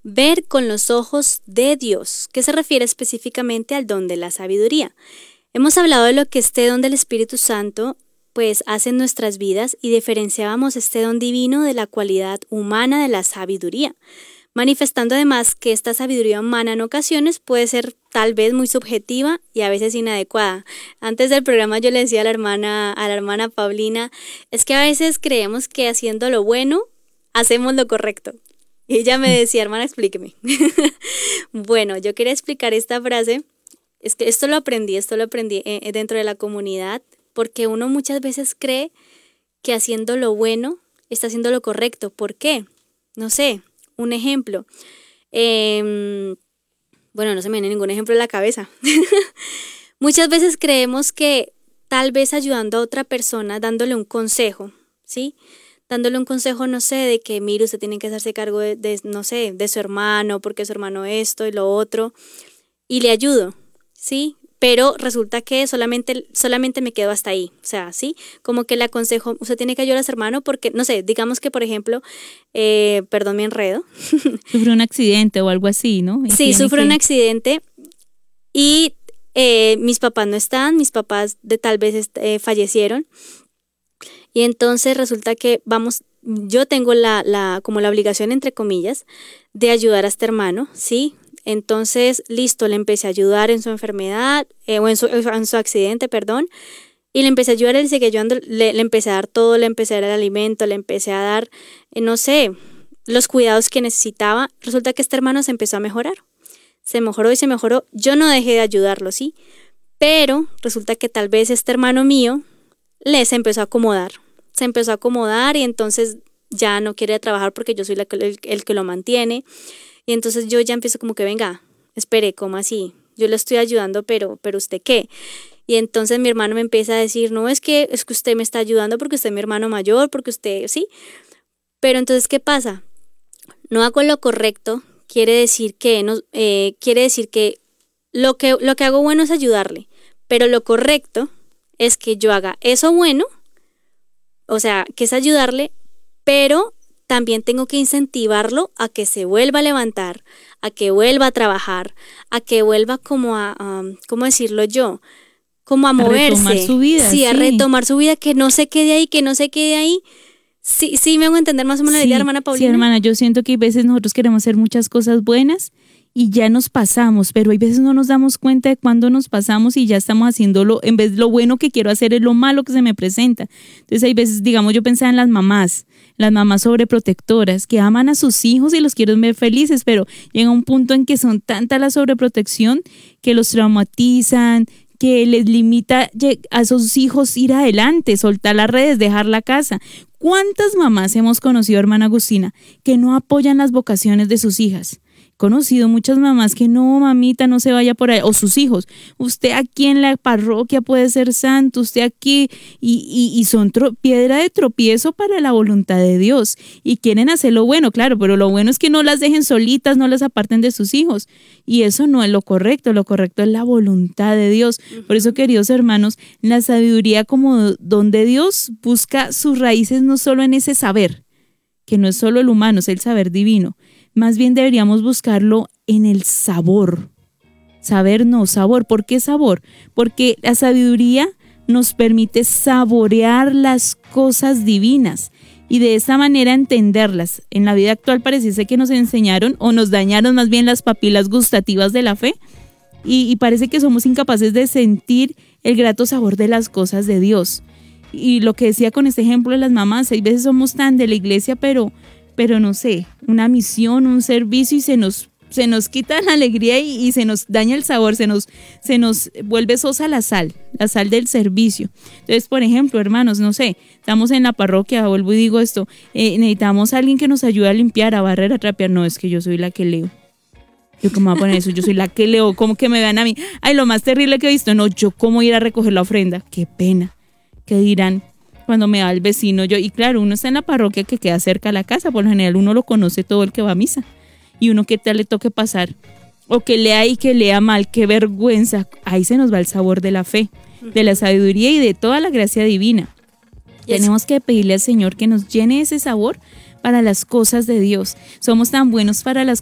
ver con los ojos de Dios, que se refiere específicamente al don de la sabiduría. Hemos hablado de lo que este don del Espíritu Santo pues hace en nuestras vidas y diferenciábamos este don divino de la cualidad humana de la sabiduría, manifestando además que esta sabiduría humana en ocasiones puede ser tal vez muy subjetiva y a veces inadecuada. Antes del programa yo le decía a la hermana Paulina, es que a veces creemos que haciendo lo bueno hacemos lo correcto. Y ella me decía, hermana, explíqueme. Bueno, yo quería explicar esta frase. Es que esto lo aprendí dentro de la comunidad, porque uno muchas veces cree que haciendo lo bueno está haciendo lo correcto. ¿Por qué? No sé, un ejemplo. Bueno, no se me viene ningún ejemplo en la cabeza. Muchas veces creemos que tal vez ayudando a otra persona, dándole un consejo, ¿sí? Dándole un consejo, no sé, de que mire, usted tiene que hacerse cargo no sé, de su hermano, porque su hermano esto y lo otro, y le ayudo, ¿sí? Pero resulta que solamente me quedo hasta ahí, o sea, ¿sí? Como que le aconsejo, usted tiene que ayudar a su hermano porque, no sé, digamos que, por ejemplo, perdón mi enredo. Sufrió un accidente o algo así, ¿no? Sí, sufrió un accidente y mis papás no están, mis papás tal vez fallecieron. Y entonces resulta que yo tengo como la obligación, entre comillas, de ayudar a este hermano, ¿sí? Entonces, listo, le empecé a ayudar en su enfermedad, o en su accidente, perdón, y le empecé a ayudar, él seguía ayudando, le empecé a dar todo, le empecé a dar el alimento, le empecé a dar, no sé, los cuidados que necesitaba. Resulta que este hermano se empezó a mejorar, se mejoró, yo no dejé de ayudarlo, ¿sí? Pero resulta que tal vez este hermano mío se empezó a acomodar y entonces ya no quiere trabajar porque yo soy el que lo mantiene. Y entonces yo ya empiezo como que, venga, espere, ¿cómo así? Yo le estoy ayudando, pero ¿usted qué? Y entonces mi hermano me empieza a decir, no, es que usted me está ayudando porque usted es mi hermano mayor, porque usted, ¿sí? Pero entonces, ¿qué pasa? No hago lo correcto, quiere decir que lo que hago bueno es ayudarle, pero lo correcto es que yo haga eso bueno, o sea, que es ayudarle, pero también tengo que incentivarlo a que se vuelva a levantar, a que vuelva a trabajar, a que vuelva como ¿cómo decirlo yo? Como a moverse. A retomar su vida. Sí, a retomar su vida, que no se quede ahí. Sí, me hago entender más o menos la idea, hermana Paulina. Sí, hermana, yo siento que a veces nosotros queremos hacer muchas cosas buenas y ya nos pasamos, pero hay veces no nos damos cuenta de cuándo nos pasamos y ya estamos haciéndolo, en vez de lo bueno que quiero hacer es lo malo que se me presenta. Entonces hay veces, digamos, yo pensaba en las mamás sobreprotectoras que aman a sus hijos y los quieren ver felices, pero llega un punto en que son tanta la sobreprotección que los traumatizan, que les limita a esos hijos ir adelante, soltar las redes, dejar la casa. ¿Cuántas mamás hemos conocido, hermana Agustina, que no apoyan las vocaciones de sus hijas? He conocido muchas mamás que no, mamita, no se vaya por ahí, o sus hijos, usted aquí en la parroquia puede ser santo, usted aquí, y son piedra de tropiezo para la voluntad de Dios, y quieren hacer lo bueno, claro, pero lo bueno es que no las dejen solitas, no las aparten de sus hijos, y eso no es lo correcto es la voluntad de Dios. Por eso, queridos hermanos, la sabiduría como don de Dios busca sus raíces no solo en ese saber, que no es solo el humano, es el saber divino. Más bien deberíamos buscarlo en el sabor. Sabor. ¿Por qué sabor? Porque la sabiduría nos permite saborear las cosas divinas y de esa manera entenderlas. En la vida actual pareciese que nos enseñaron o nos dañaron más bien las papilas gustativas de la fe y parece que somos incapaces de sentir el grato sabor de las cosas de Dios. Y lo que decía con este ejemplo de las mamás, hay veces somos tan de la iglesia, pero no sé, una misión, un servicio y se nos quita la alegría y se nos daña el sabor, se nos vuelve sosa la sal del servicio. Entonces, por ejemplo, hermanos, no sé, estamos en la parroquia, vuelvo y digo esto, necesitamos a alguien que nos ayude a limpiar, a barrer, a trapear. No, es que yo soy la que leo. Yo cómo voy a poner eso, yo soy la que leo, ¿cómo que me vean a mí? Ay, lo más terrible que he visto, no, yo cómo ir a recoger la ofrenda, qué pena, ¿qué dirán? Cuando me va el vecino, y claro, uno está en la parroquia que queda cerca a la casa, por lo general uno lo conoce todo el que va a misa, y uno que tal le toque pasar, o que lea y que lea mal, qué vergüenza, ahí se nos va el sabor de la fe, de la sabiduría y de toda la gracia divina. Tenemos que pedirle al Señor que nos llene ese sabor para las cosas de Dios. Somos tan buenos para las